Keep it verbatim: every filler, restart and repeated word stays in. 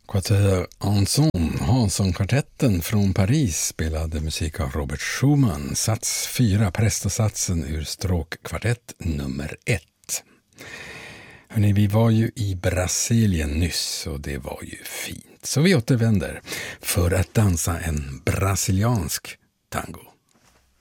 Quatuor Anson, Hansson-kvartetten från Paris spelade musik av Robert Schumann, sats fyra, Presto-satsen ur stråkkvartett nummer ett. Hörrni, vi var ju i Brasilien nyss och det var ju fint. Så vi återvänder för att dansa en brasiliansk tango.